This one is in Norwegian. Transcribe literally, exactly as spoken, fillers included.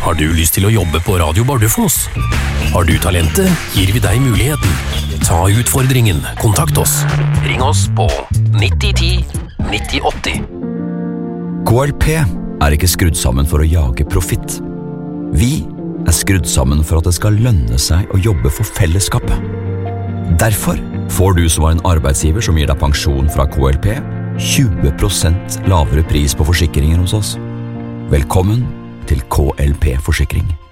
Har du lyst til å jobbe på Radio Bardufoss? Har du talentet, gir vi deg muligheten. Ta utfordringen, kontakt oss. Ring oss på nitti ti nitti åtti. K L P er ikke skrudd sammen for å jage profitt. Vi er skrudd sammen for at det skal lønne seg å jobbe for fellesskapet. Derfor får du som var en arbeidsgiver som gir deg pensjon fra K L P, tjue prosent lavere pris på forsikringer hos oss. Velkommen til K L P Forsikring.